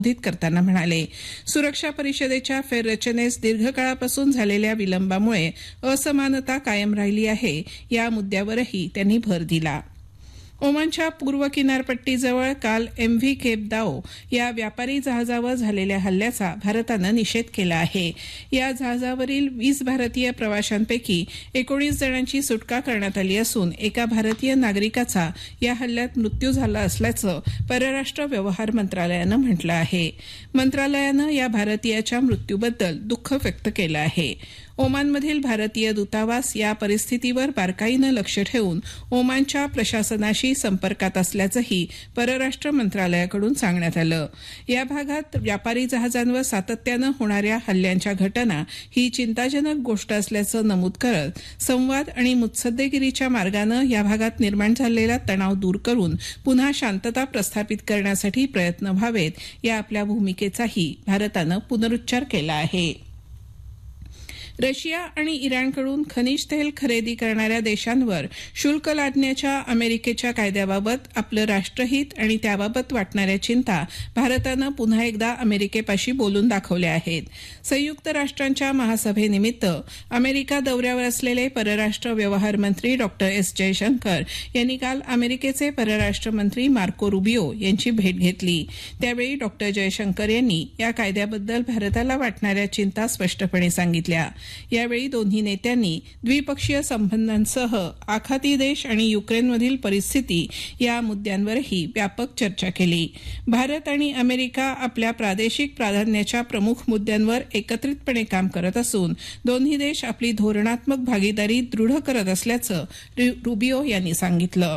संबोधित करताना म्हणाले, सुरक्षा परिषदेच्या फेररचनेस दीर्घकाळापासून झालेल्या विलंबामुळे असमानता कायम राहिली आहे, या मुद्द्यावरही त्यांनी भर दिला. ओमानच्या पूर्व किनारपट्टीजवळ काल MV केप दाओ या व्यापारी जहाजावर झालेल्या हल्ल्याचा भारतानं निषेध केला आहे. या जहाजावरील 20 भारतीय प्रवाशांपैकी 19 जणांची सुटका करण्यात आली असून एका भारतीय नागरिकाचा या हल्ल्यात मृत्यू झाला असल्याचं परराष्ट्र व्यवहार मंत्रालयानं म्हटलं आहे. मंत्रालयानं या भारतीयाच्या मृत्यूबद्दल दुःख व्यक्त केलं आहे. ओमानमधील भारतीय दूतावास या परिस्थितीवर बारकाईनं लक्ष ठेवून ओमानच्या प्रशासनाशी संपर्कात असल्याचंही परराष्ट्र मंत्रालयाकडून सांगण्यात आलं. या भागात व्यापारी जहाजांवर सातत्यानं होणाऱ्या हल्ल्यांच्या घटना ही चिंताजनक गोष्ट असल्याचं नमूद करत संवाद आणि मुत्सद्देगिरीच्या मार्गानं या भागात निर्माण झालेला तणाव दूर करून पुन्हा शांतता प्रस्थापित करण्यासाठी प्रयत्न व्हावेत, या आपल्या भूमिकेचाही भारतानं पुनरुच्चार केला आहे. रशिया आणि इराणकडून खनिज तेल खरेदी करणाऱ्या देशांवर शुल्क लादण्याच्या अमेरिकेच्या कायद्याबाबत आपलं राष्ट्रहित आणि त्याबाबत वाटणाऱ्या चिंता भारतानं पुन्हा एकदा अमेरिकेपाशी बोलून दाखवल्या आहेत. संयुक्त राष्ट्रांच्या महासभेनिमित्त अमेरिका दौऱ्यावर असलेले परराष्ट्र व्यवहार मंत्री डॉक्टर एस जयशंकर यांनी काल अमेरिकेचे परराष्ट्र मंत्री मार्को रुबियो यांची भेट घेतली. त्यावेळी डॉक्टर जयशंकर यांनी या कायद्याबद्दल भारताला वाटणाऱ्या चिंता स्पष्टपणे सांगितल्या. यावेळी दोन्ही नेत्यांनी द्विपक्षीय संबंधांसह आखाती देश आणि युक्रेनमधील परिस्थिती या मुद्द्यांवरही व्यापक चर्चा केली. भारत आणि अमेरिका आपल्या प्रादेशिक प्राधान्याच्या प्रमुख मुद्द्यांवर एकत्रितपणे काम करत असून दोन्ही देश आपली धोरणात्मक भागीदारी दृढ करत असल्याचं रुबियो यांनी सांगितलं.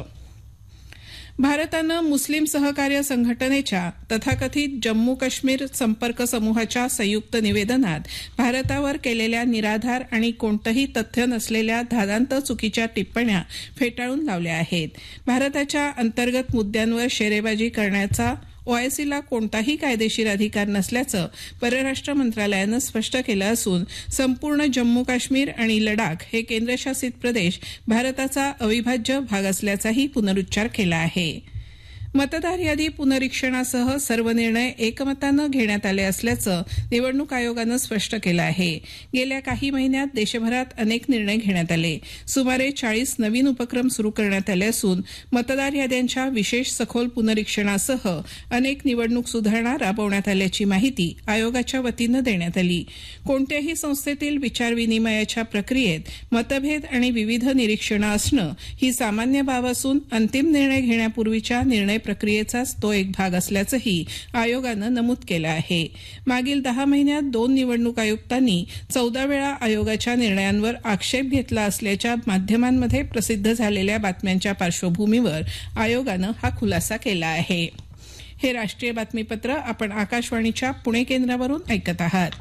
भारतानं मुस्लिम सहकार्य संघटनेच्या तथाकथित जम्मू काश्मीर संपर्क समूहाच्या संयुक्त निवेदनात भारतावर केलेल्या निराधार आणि कोणतंही तथ्य नसलेल्या धादांत चुकीच्या टिप्पण्या फेटाळून लावल्या आहेत. भारताच्या अंतर्गत मुद्द्यांवर शेरेबाजी करण्याचा OICला कोणताही कायदेशीर अधिकार नसल्याचं परराष्ट्र मंत्रालयानं स्पष्ट केलं असून संपूर्ण जम्मू काश्मीर आणि लडाख हे केंद्रशासित प्रदेश भारताचा अविभाज्य भाग असल्याचाही पुनरुच्चार केला आहे. मतदार यादी पुनरीक्षणासह सर्व निर्णय एकमतानं घेण्यात आले असल्याचं निवडणूक आयोगानं स्पष्ट केलं आहे. गेल्या काही महिन्यात देशभरात अनेक निर्णय घेण्यात आले. सुमारे 40 नवीन उपक्रम सुरू करण्यात आले असून मतदार याद्यांच्या विशेष सखोल पुनरीक्षणासह अनेक निवडणूक सुधारणा राबवण्यात आल्याची माहिती आयोगाच्या वतीनं देण्यात आली. कोणत्याही संस्थेतील विचारविनिमयाच्या प्रक्रियेत मतभेद आणि विविध निरीक्षणं असणं ही सामान्य बाब असून अंतिम निर्णय घेण्यापूर्वीच्या निर्णय प्रक्रियेचाच तो एक भाग असल्याचंही आयोगानं नमूद केलं आहे. मागील 10 महिन्यात 2 निवडणूक आयुक्तांनी 14 वेळा आयोगाच्या निर्णयांवर आक्षेप घेतला असल्याच्या माध्यमांमध्ये प्रसिद्ध झालेल्या बातम्यांच्या पार्श्वभूमीवर आयोगानं हा खुलासा केला आहे. हे राष्ट्रीय बातमीपत्र आपण आकाशवाणीच्या पुणे केंद्रावरून ऐकत आहात.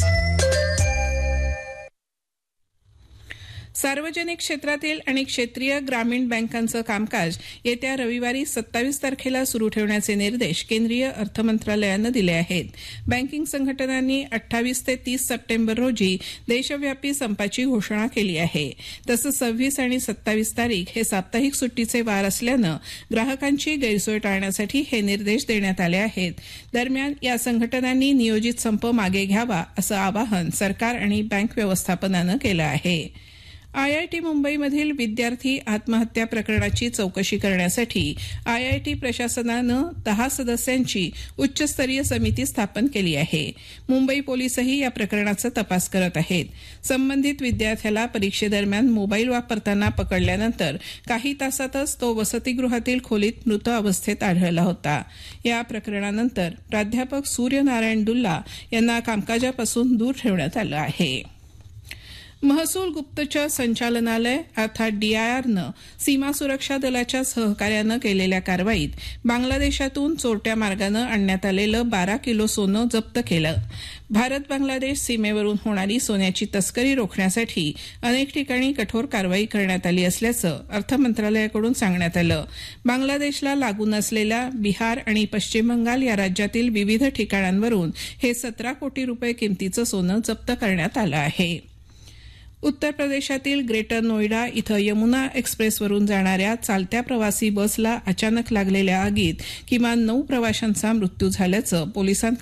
सार्वजनिक क्षेत्रातील आणि क्षेत्रीय ग्रामीण बँकांचं कामकाज येत्या रविवारी 27 तारखेला सुरू ठेवण्याचे निर्देश केंद्रीय अर्थ मंत्रालयानं दिले आहेत. बँकिंग संघटनांनी 28 ते 30 सप्टेंबर रोजी देशव्यापी संपाची घोषणा केली आहे. तसंच 26 आणि 27 तारीख हे साप्ताहिक सुट्टीचे वार असल्यानं ग्राहकांची गैरसोय टाळण्यासाठी हे निर्देश देण्यात आले आहेत. दरम्यान या संघटनांनी नियोजित संप मागे घ्यावा असं आवाहन सरकार आणि बँक व्यवस्थापनानं केलं आहे. IIT मुंबईमधील विद्यार्थी आत्महत्या प्रकरणाची चौकशी करण्यासाठी IIT प्रशासनानं 10 सदस्यांची उच्चस्तरीय समिती स्थापन केली आहे. मुंबई पोलीसही या प्रकरणाचा तपास करत आहेत. संबंधित विद्यार्थ्याला परीक्षेदरम्यान मोबाईल वापरताना पकडल्यानंतर काही तासातच तो वसतिगृहातील खोलीत मृत अवस्थेत आढळला होता. या प्रकरणानंतर प्राध्यापक सूर्यनारायण दुल्ला यांना कामकाजापासून दूर ठेवण्यात आलं आहे. महसूल गुप्तचर संचालनालय अर्थात DIRनं सीमा सुरक्षा दलाच्या सहकार्यानं केलेल्या कारवाईत बांगलादेशातून चोरट्या मार्गानं आणण्यात आलेलं 12 किलो सोनं जप्त केलं. भारत बांगलादेश सीमेवरून होणारी सोन्याची तस्करी रोखण्यासाठी अनेक ठिकाणी कठोर कारवाई करण्यात आली असल्याचं अर्थ मंत्रालयाकडून सांगण्यात आलं. बांगलादेशला लागून असलेल्या बिहार आणि पश्चिम बंगाल या राज्यातील विविध ठिकाणांवरून हे 17 कोटी रुपये किमतीचं सोनं जप्त करण्यात आलं आहे. उत्तर प्रदेशातील ग्रेटर नोएडा इथं यमुना एक्सप्रेसवरून जाणाऱ्या चालत्या प्रवासी बसला अचानक लागलेल्या आगीत किमान 9 प्रवाशांचा मृत्यू झाल्याचं पोलिसांकडून